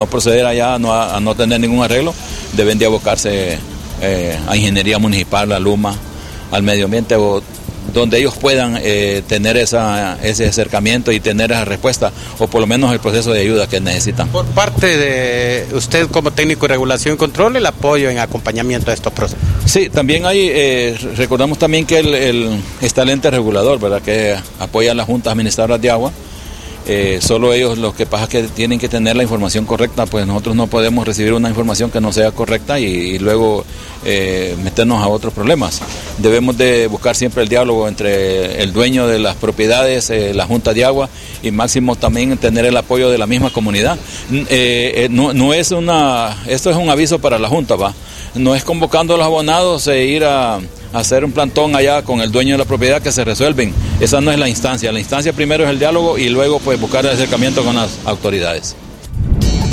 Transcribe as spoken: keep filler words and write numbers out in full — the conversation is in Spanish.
proceder allá a no, a no tener ningún arreglo, deben de abocarse eh, a ingeniería municipal, a Luma, al medio ambiente, o donde ellos puedan eh, tener esa, ese acercamiento y tener esa respuesta, o por lo menos el proceso de ayuda que necesitan. Por parte de usted como técnico de regulación y control, el apoyo en acompañamiento de estos procesos. Sí, también hay, eh, recordamos también que el, el, está el ente regulador, ¿verdad?, que apoya a las juntas administradoras de agua. Eh, solo ellos, lo que pasa es que tienen que tener la información correcta, pues nosotros no podemos recibir una información que no sea correcta y, y luego eh, meternos a otros problemas. Debemos de buscar siempre el diálogo entre el dueño de las propiedades, eh, la junta de agua, y máximo también tener el apoyo de la misma comunidad. Eh, eh, no, no es una, esto es un aviso para la junta, va. No es convocando a los abonados e ir a hacer un plantón allá con el dueño de la propiedad que se resuelven. Esa no es la instancia. La instancia primero es el diálogo y luego pues buscar el acercamiento con las autoridades.